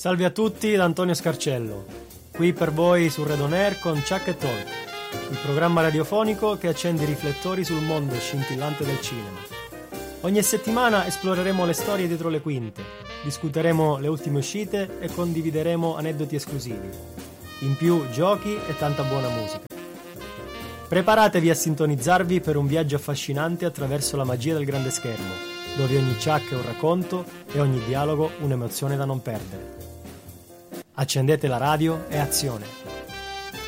Salve a tutti da Antonio Scarcello, qui per voi su Red On Air con Chuck e Talk, il programma radiofonico che accende i riflettori sul mondo scintillante del cinema. Ogni settimana esploreremo le storie dietro le quinte, discuteremo le ultime uscite e condivideremo aneddoti esclusivi. In più giochi e tanta buona musica. Preparatevi a sintonizzarvi per un viaggio affascinante attraverso la magia del grande schermo, dove ogni Chuck è un racconto e ogni dialogo un'emozione da non perdere. Accendete la radio e azione!